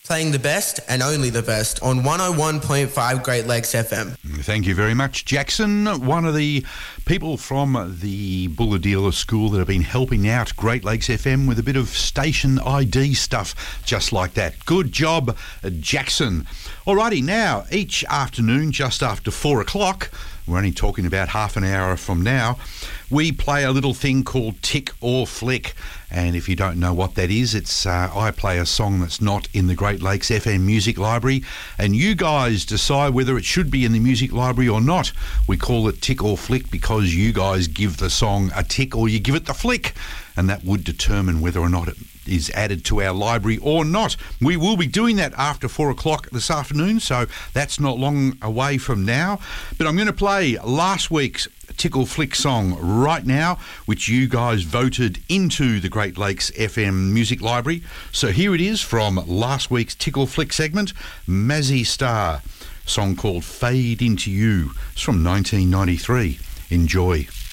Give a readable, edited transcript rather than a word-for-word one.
Playing the best and only the best on 101.5 Great Lakes FM. Thank you very much, Jackson. One of the people from the Bulahdelah School that have been helping out Great Lakes FM with a bit of station ID stuff, just like that. Good job, Jackson. Alrighty, now, each afternoon, just after 4 o'clock, we're only talking about half an hour from now, we play a little thing called Tick or Flick. And if you don't know what that is, it's I play a song that's not in the Great Lakes FM Music Library, and you guys decide whether it should be in the music library or not. We call it Tick or Flick because you guys give the song a tick or you give it the flick, and that would determine whether or not it is added to our library or not. We will be doing that after 4 o'clock this afternoon, so that's not long away from now. But I'm going to play last week's Tickle Flick song right now, which you guys voted into the Great Lakes FM Music Library. So here it is from last week's Tickle Flick segment, Mazzy Star, song called Fade Into You. It's from 1993. Enjoy.